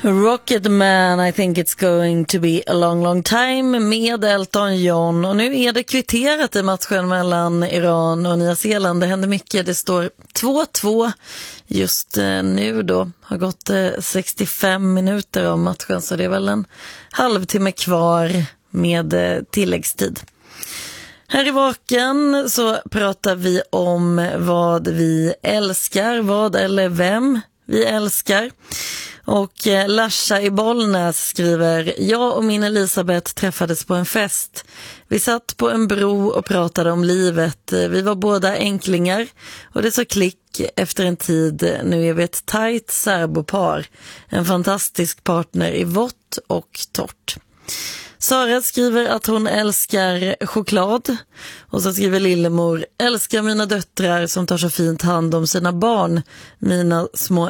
Rocketman, I think it's going to be a long time med Elton John. Och nu är det kvitterat i matchen mellan Iran och Nya Zeeland. Det händer mycket, det står 2-2 just nu då. Har gått 65 minuter av matchen, så det är väl en halvtimme kvar med tilläggstid. Här i Vaken så pratar vi om vad vi älskar, vad eller vem vi älskar. Och Lasha i Bollnäs skriver: jag och min Elisabeth träffades på en fest. Vi satt på en bro och pratade om livet. Vi var båda enklingar och det så klick efter en tid. Nu är vi ett tajt särbopar. En fantastisk partner i vått och torrt. Sara skriver att hon älskar choklad. Och så skriver Lillemor: älskar mina döttrar som tar så fint hand om sina barn. Mina små